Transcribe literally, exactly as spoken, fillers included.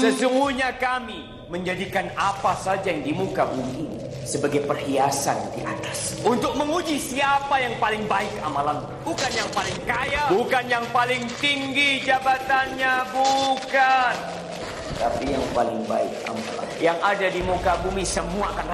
Sesungguhnya kami menjadikan apa saja yang di muka bumi ini sebagai perhiasan di atas, untuk menguji siapa yang paling baik amalan. Bukan yang paling kaya, bukan yang paling tinggi jabatannya, bukan, tapi yang paling baik amalan. Yang ada di muka bumi semua akan